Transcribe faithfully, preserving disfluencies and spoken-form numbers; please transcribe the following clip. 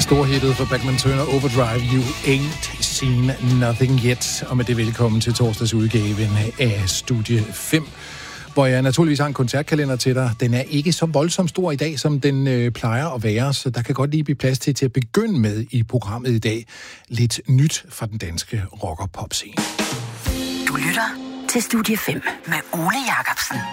Storhittet for Bachman Turner Overdrive, You Ain't Seen Nothing Yet. Og med det velkommen til torsdagsudgaven af Studie fem, hvor jeg naturligvis har en koncertkalender til dig. Den er ikke så voldsomt stor i dag, som den øh, plejer at være, så der kan godt lige blive plads til til at begynde med i programmet i dag. Lidt nyt fra den danske rock- og pop-scene. Du lytter til Studie fem med Ole Jacobsen.